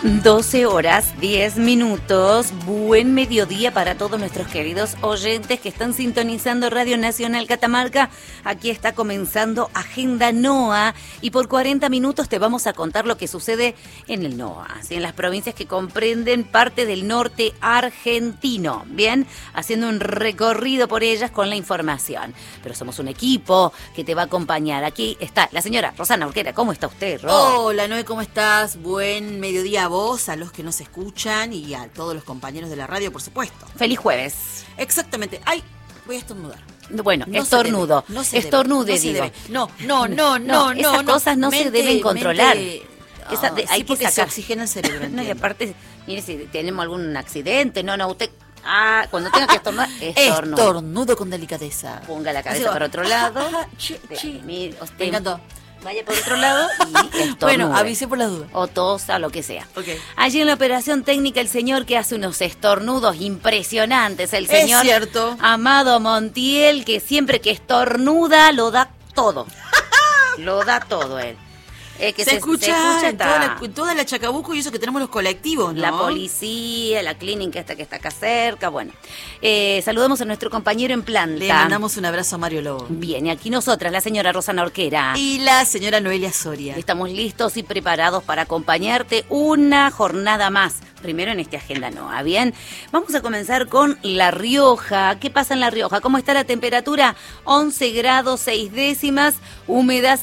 12 horas, 10 minutos. Buen mediodía para todos nuestros queridos oyentes que están sintonizando Radio Nacional Catamarca. Aquí está comenzando Agenda NOA y por 40 minutos te vamos a contar lo que sucede en el NOA, ¿sí? En las provincias que comprenden parte del norte argentino. Bien, haciendo un recorrido por ellas con la información. Pero somos un equipo que te va a acompañar. Aquí está la señora Rosana Orquera. ¿Cómo está usted, Ro? Hola, Noé, ¿cómo estás? Buen mediodía a vos, a los que nos escuchan y a todos los compañeros de la radio, por supuesto. Feliz jueves. Exactamente. Ay, voy a estornudar. Bueno, no estornudo. No se Estornude, debe, digo. No. Esas cosas no se deben controlar. Sí, Hay que porque se sacar. oxigena el cerebro. No, y entiendo. aparte, mire, si tenemos algún accidente, usted... cuando tenga que estornudar, Estornudo con delicadeza. Ponga la cabeza para otro lado. Mire, Me usted encantó. vaya por otro lado y estornude. Bueno, avisé por las dudas. O tosa, lo que sea. Ok. Allí en la operación técnica, el señor que hace unos estornudos impresionantes, el señor Es cierto. Amado Montiel, que siempre que estornuda lo da todo. Lo da todo él. Que se escucha en está toda la Chacabuco y eso que tenemos los colectivos, ¿no? la policía, la clínica esta que está acá cerca. Bueno, saludamos a nuestro compañero en planta. Le mandamos un abrazo a Mario Lobo. Bien, y aquí nosotras, la señora Rosana Orquera. Y la señora Noelia Soria. Estamos listos y preparados para acompañarte una jornada más. Primero en esta Agenda NOA, ¿bien? Vamos a comenzar con La Rioja. ¿Qué pasa en La Rioja? ¿Cómo está la temperatura? 11 grados 6 décimas, humedad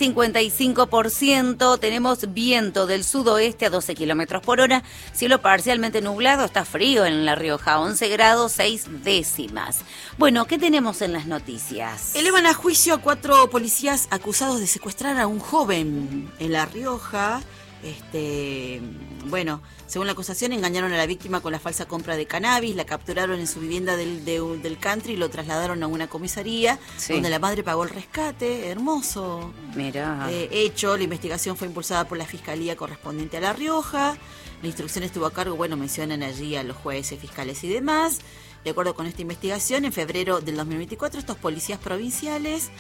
55%, tenemos viento del sudoeste a 12 kilómetros por hora, cielo parcialmente nublado, está frío en La Rioja, 11 grados 6 décimas. Bueno, ¿qué tenemos en las noticias? Elevan a juicio a 4 policías acusados de secuestrar a un joven en La Rioja. Bueno, según la acusación, engañaron a la víctima con la falsa compra de cannabis, la capturaron en su vivienda del country y lo trasladaron a una comisaría, Sí. donde la madre pagó el rescate. Hermoso Mirá. hecho. La investigación fue impulsada por la Fiscalía correspondiente a La Rioja. La instrucción estuvo a cargo, mencionan allí a los jueces, fiscales y demás. De acuerdo con esta investigación, en febrero del 2024, estos policías provinciales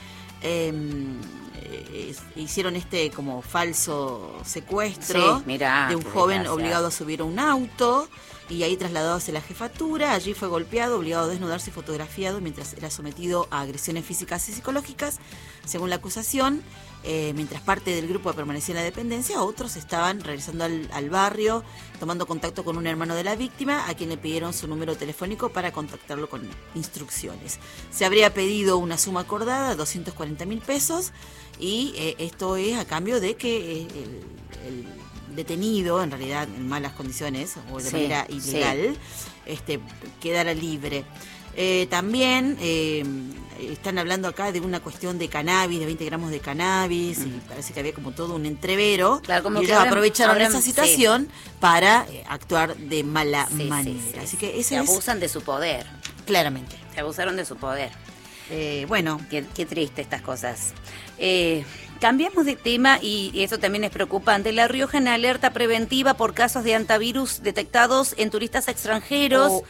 hicieron como falso secuestro Sí, mirá, de un qué joven desgraciado. obligado a subir a un auto y ahí trasladado hacia la jefatura. Allí fue golpeado, obligado a desnudarse y fotografiado mientras era sometido a agresiones físicas y psicológicas. Según la acusación, mientras parte del grupo permanecía en la dependencia, otros estaban regresando al barrio, tomando contacto con un hermano de la víctima, a quien le pidieron su número telefónico para contactarlo con instrucciones. Se habría pedido una suma acordada, 240.000 pesos, y esto es a cambio de que el detenido, en realidad en malas condiciones o de manera ilegal, quedara libre. También están hablando acá de una cuestión de cannabis, de 20 gramos de cannabis, y parece que había como todo un entrevero. Claro, como y que ellos aprovecharon ahora- esa situación para actuar de mala Sí, manera. sí, sí. Así que Se ese es abusan de su poder. claramente. Se abusaron de su poder. Bueno, Qué triste estas cosas. Cambiamos de tema y eso también es preocupante. La Rioja en alerta preventiva por casos de antivirus detectados en turistas extranjeros.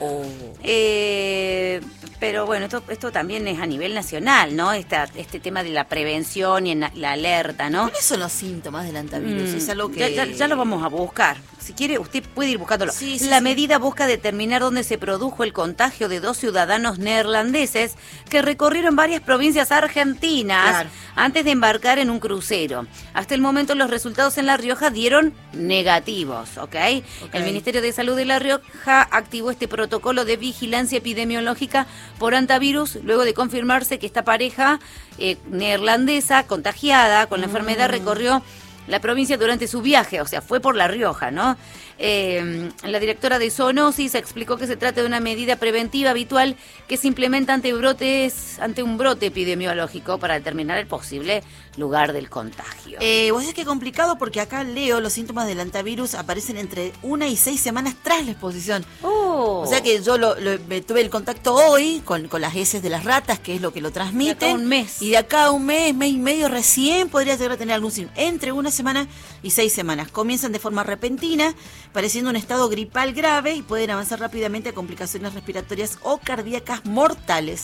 Pero bueno, esto también es a nivel nacional, ¿no? Este tema de la prevención y la alerta, ¿no? ¿cuáles son los síntomas del antivirus? Es algo que... Ya lo vamos a buscar. Si quiere, usted puede ir buscándolo. Sí, La medida busca determinar dónde se produjo el contagio de 2 ciudadanos neerlandeses que recorrieron varias provincias argentinas Claro. antes de embarcar en un crucero. Hasta el momento los resultados en La Rioja dieron negativos, ¿ok? El Ministerio de Salud de La Rioja activó este protocolo de vigilancia epidemiológica por antivirus luego de confirmarse que esta pareja neerlandesa contagiada con la enfermedad recorrió la provincia durante su viaje, o sea, fue por La Rioja, ¿no? La directora de Zoonosis explicó que se trata de una medida preventiva habitual que se implementa ante un brote epidemiológico para determinar el posible lugar del contagio. Vos es que es complicado porque acá leo los síntomas del antivirus aparecen entre 1 y 6 semanas tras la exposición. O sea que yo tuve el contacto hoy con las heces de las ratas, que es lo que lo transmite. De acá a un mes. Y de acá a un mes y medio recién podría llegar a tener algún síntoma. Entre 1 semana y 6 semanas. Comienzan de forma repentina, pareciendo un estado gripal grave y pueden avanzar rápidamente a complicaciones respiratorias o cardíacas mortales.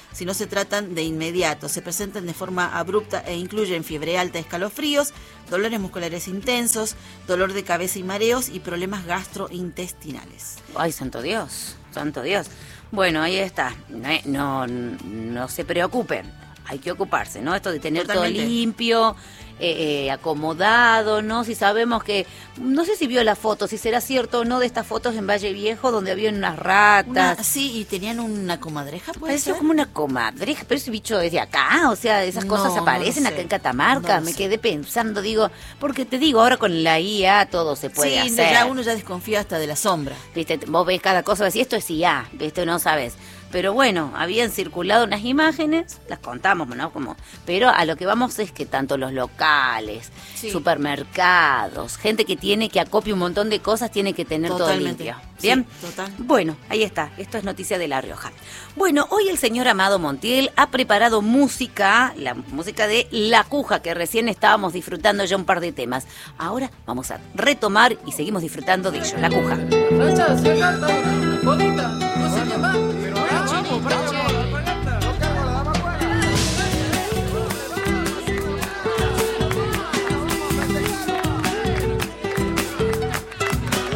si no se tratan de inmediato. Se presentan de forma abrupta e incluyen fiebre alta, escalofríos, dolores musculares intensos, dolor de cabeza y mareos y problemas gastrointestinales. Ay, santo Dios, santo Dios. Bueno, ahí está. No se preocupen. Hay que ocuparse, ¿no? Esto de tener Totalmente. todo limpio, acomodado, ¿no? Si sabemos que... No sé si vio la foto, si será cierto o no de estas fotos en Valle Viejo donde había unas ratas. Sí, y tenían una comadreja, ¿puede Pareció ser? como una comadreja, pero ese bicho es de acá, o sea, esas cosas No, aparecen no lo acá en sé. Catamarca. No lo Me sé. quedé pensando, digo, porque te digo, ahora con la IA todo se puede Sí, hacer. ya uno ya desconfía hasta de la sombra. Viste, vos ves cada cosa, decís, esto es IA, viste, no sabes. Pero bueno, habían circulado unas imágenes, las contamos, ¿no? Pero a lo que vamos es que tanto los locales, Sí. supermercados, gente que tiene que acopia un montón de cosas, tiene que tener Totalmente. todo limpio. ¿Bien? Sí, total. Bueno, ahí está, esto es noticia de La Rioja. Bueno, hoy el señor Amado Montiel ha preparado música, la música de La Cuja, que recién estábamos disfrutando ya un par de temas. Ahora vamos a retomar y seguimos disfrutando de ello, La Cuja. Racha, se canta, bonita.